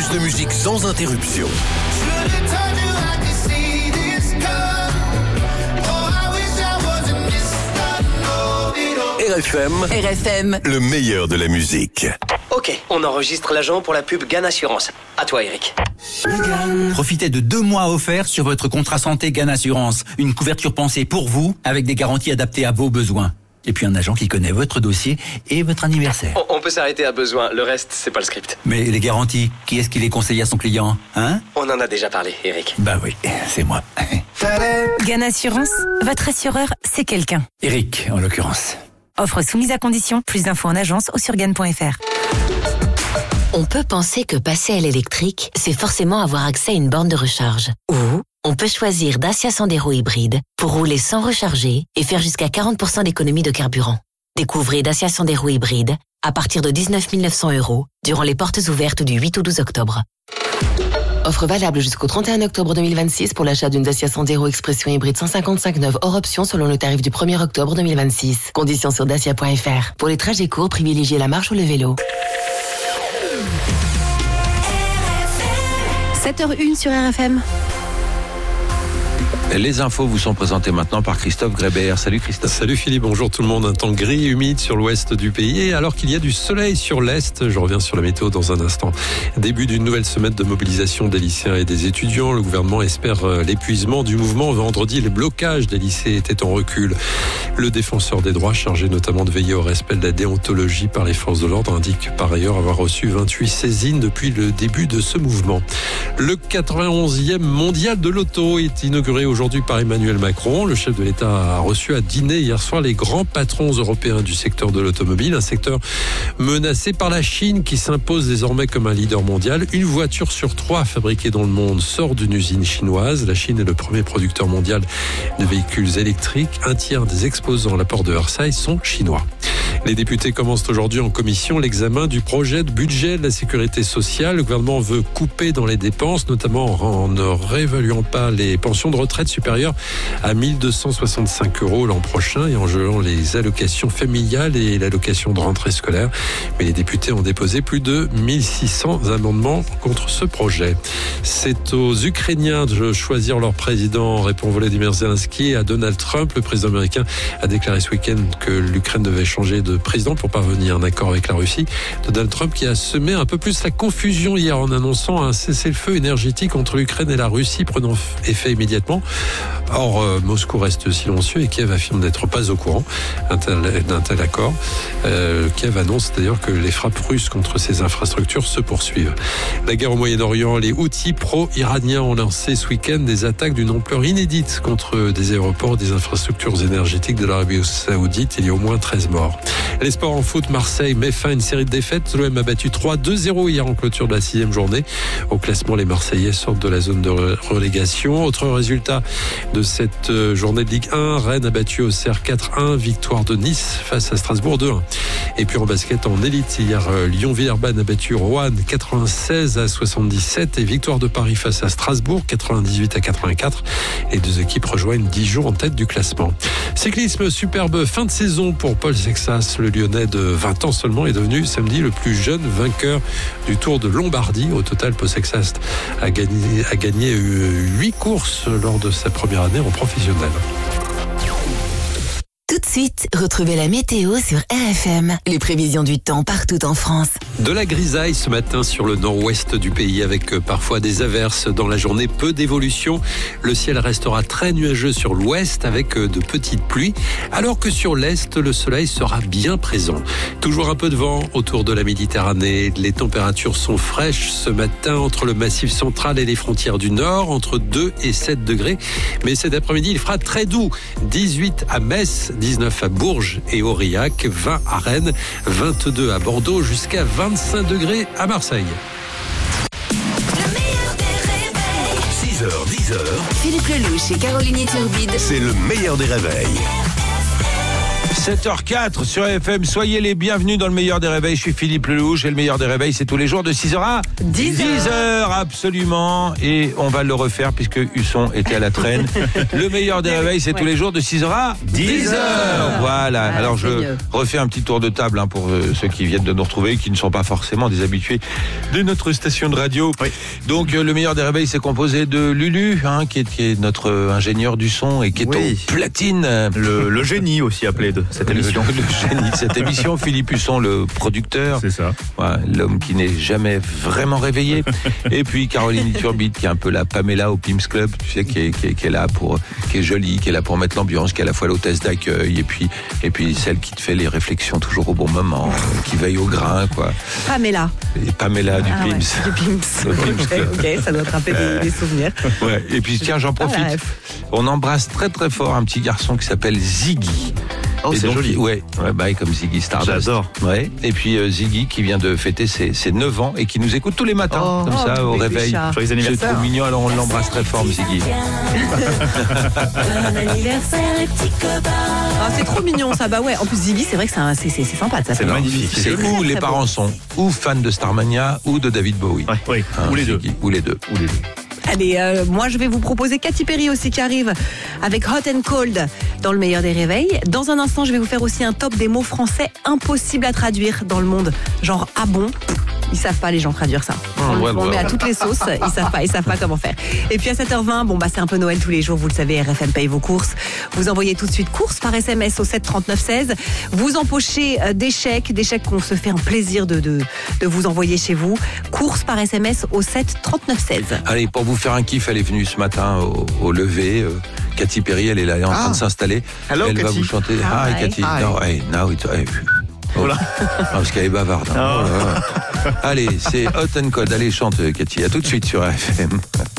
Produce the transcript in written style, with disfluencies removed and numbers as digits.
plus de musique sans interruption. RFM, le meilleur de la musique. Ok, on enregistre l'agent pour la pub GAN Assurance. À toi, Eric. Profitez de 2 mois offerts sur votre contrat santé GAN Assurance. Une couverture pensée pour vous, avec des garanties adaptées à vos besoins. Et puis un agent qui connaît votre dossier et votre anniversaire. On peut s'arrêter à besoin, le reste, c'est pas le script. Mais les garanties, qui est-ce qui les conseille à son client, hein? On en a déjà parlé, Eric. Bah oui, c'est moi. GAN Assurance, votre assureur, c'est quelqu'un. Eric, en l'occurrence. Offre soumise à condition. Plus d'infos en agence ou sur GAN.fr. On peut penser que passer à l'électrique, c'est forcément avoir accès à une borne de recharge. Ou on peut choisir Dacia Sandero hybride pour rouler sans recharger et faire jusqu'à 40% d'économie de carburant. Découvrez Dacia Sandero hybride à partir de 19 900 € durant les portes ouvertes du 8 au 12 octobre. Offre valable jusqu'au 31 octobre 2026 pour l'achat d'une Dacia Sandero Expression hybride 155 neuve hors option selon le tarif du 1er octobre 2026. Conditions sur dacia.fr. Pour les trajets courts, privilégiez la marche ou le vélo. 7h01 sur RFM. Les infos vous sont présentées maintenant par Christophe Grébert. Salut Christophe. Salut Philippe, bonjour tout le monde. Un temps gris, humide sur l'ouest du pays. Et alors qu'il y a du soleil sur l'est, je reviens sur la météo dans un instant. Début d'une nouvelle semaine de mobilisation des lycéens et des étudiants. Le gouvernement espère l'épuisement du mouvement. Vendredi, les blocages des lycées étaient en recul. Le défenseur des droits, chargé notamment de veiller au respect de la déontologie par les forces de l'ordre, indique par ailleurs avoir reçu 28 saisines depuis le début de ce mouvement. Le 91e mondial de l'auto est inauguré aujourd'hui par Emmanuel Macron. Le chef de l'État a reçu à dîner hier soir les grands patrons européens du secteur de l'automobile, un secteur menacé par la Chine qui s'impose désormais comme un leader mondial. Une voiture sur 3 fabriquée dans le monde sort d'une usine chinoise. La Chine est le premier producteur mondial de véhicules électriques. Un tiers des exposants à la porte de Versailles sont chinois. Les députés commencent aujourd'hui en commission l'examen du projet de budget de la sécurité sociale. Le gouvernement veut couper dans les dépenses, notamment en ne réévaluant pas les pensions de retraite supérieures à 1 265 € l'an prochain et en gelant les allocations familiales et l'allocation de rentrée scolaire. Mais les députés ont déposé plus de 1600 amendements contre ce projet. C'est aux Ukrainiens de choisir leur président, répond Volodymyr Zelensky à Donald Trump. Le président américain a déclaré ce week-end que l'Ukraine devait changer de président pour parvenir à un accord avec la Russie. Donald Trump qui a semé un peu plus la confusion hier en annonçant un cessez-le-feu énergétique entre l'Ukraine et la Russie prenant effet immédiatement. Or, Moscou reste silencieux et Kiev affirme n'être pas au courant d'un tel accord. Kiev annonce d'ailleurs que les frappes russes contre ces infrastructures se poursuivent. La guerre au Moyen-Orient, les Houthis pro-iraniens ont lancé ce week-end des attaques d'une ampleur inédite contre des aéroports et des infrastructures énergétiques de l'Arabie Saoudite. Il y a au moins 13 morts. Les sports en foot, Marseille met fin à une série de défaites. L'OM a battu 3-2-0 hier en clôture de la 6e journée. Au classement, les Marseillais sortent de la zone de relégation. Autre résultat de cette journée de Ligue 1, Rennes a battu Auxerre 4-1, victoire de Nice face à Strasbourg 2-1. Et puis en basket en élite, hier, Lyon-Villeurbanne a battu Roanne 96-77 et victoire de Paris face à Strasbourg 98-84. Les deux équipes rejoignent Dijon en tête du classement. Cyclisme, superbe fin de saison pour Paul Sexas. Le Lyonnais de 20 ans seulement est devenu samedi le plus jeune vainqueur du Tour de Lombardie. Au total, Paul Sexas a gagné 8 courses lors de sa première année en professionnel. Tout de suite, retrouvez la météo sur RFM. Les prévisions du temps partout en France. De la grisaille ce matin sur le nord-ouest du pays avec parfois des averses. Dans la journée, peu d'évolution. Le ciel restera très nuageux sur l'ouest avec de petites pluies. Alors que sur l'est, le soleil sera bien présent. Toujours un peu de vent autour de la Méditerranée. Les températures sont fraîches ce matin entre le massif central et les frontières du nord, entre 2 et 7 degrés. Mais cet après-midi, il fera très doux. 18 à Metz, 19 à Bourges et Aurillac, 20 à Rennes, 22 à Bordeaux, jusqu'à 25 degrés à Marseille. 6h, 10h. Philippe Lelouch et Caroline Turbide. C'est le meilleur des réveils. 7h04 sur FM, soyez les bienvenus dans le meilleur des réveils. Je suis Philippe Lelouch et le meilleur des réveils, c'est tous les jours de 6h à 10h, absolument. Et on va le refaire puisque Husson était à la traîne. Le meilleur des réveils, c'est tous les jours de 6h à 10h. Voilà. Alors je refais un petit tour de table pour ceux qui viennent de nous retrouver, qui ne sont pas forcément des habitués de notre station de radio. Oui. Donc le meilleur des réveils, c'est composé de Lulu, qui est notre ingénieur du son et qui est au platine. Le génie aussi appelé de cette émission. Le génie de cette émission. Philippe Husson, le producteur. C'est ça. Ouais, l'homme qui n'est jamais vraiment réveillé. Et puis Caroline Turbide, qui est un peu la Pamela au Pims Club, tu sais, qui est là qui est jolie, qui est là pour mettre l'ambiance, qui est à la fois l'hôtesse d'accueil et puis celle qui te fait les réflexions toujours au bon moment, qui veille au grain, quoi. Pamela. Et Pamela du Pims. Ouais, du Pims. Ok, ça doit te rappeler des souvenirs. Ouais. Et puis tiens, j'en profite. On embrasse très très fort un petit garçon qui s'appelle Ziggy. Oh, et c'est donc, joli. Ouais, comme Ziggy Stardust. J'adore. Ouais. Et puis Ziggy qui vient de fêter ses 9 ans et qui nous écoute tous les matins, comme ça, au réveil. Joyeux anniversaire. C'est trop mignon, alors on l'embrasse très fort, Ziggy. Bon anniversaire, les petits copains. C'est trop mignon ça, bah ouais. En plus, Ziggy, c'est vrai que c'est sympa. C'est magnifique. C'est où les parents sont ou fans de Starmania ou de David Bowie. Oui. Ou les deux. Ou les deux. Allez, moi je vais vous proposer Katy Perry aussi qui arrive avec Hot and Cold dans le meilleur des réveils. Dans un instant, je vais vous faire aussi un top des mots français impossibles à traduire dans le monde. Genre ah bon. Ils savent pas les gens traduire ça. On met à toutes les sauces, ils savent pas comment faire. Et puis à 7h20, c'est un peu Noël tous les jours, vous le savez, RFM paye vos courses. Vous envoyez tout de suite courses par SMS au 7 39 16. Vous empochez des chèques qu'on se fait un plaisir de vous envoyer chez vous. Courses par SMS au 7 39 16. Allez, pour vous faire un kiff, elle est venue ce matin au lever. Katy Perry, elle est là, elle est en train de s'installer. Hello, elle Katy. va vous chanter. Hi, Katy. Now it's... Voilà. Parce qu'elle est bavarde. Allez, c'est Hot and Cold. Allez, chante, Katy. À tout de suite sur RFM.